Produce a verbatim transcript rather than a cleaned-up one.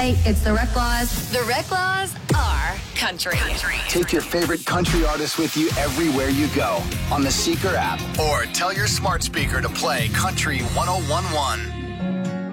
Hey, it's the Reclaws. The Reclaws are country. country. Take your favorite country artists with you everywhere you go on the Seeker app, or tell your smart speaker to play Country one oh one one.